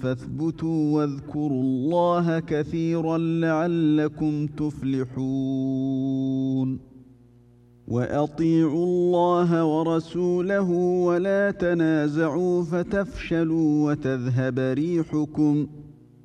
فاثبتوا واذكروا الله كثيرا لعلكم تفلحون وأطيعوا الله ورسوله ولا تنازعوا فتفشلوا وتذهب ريحكم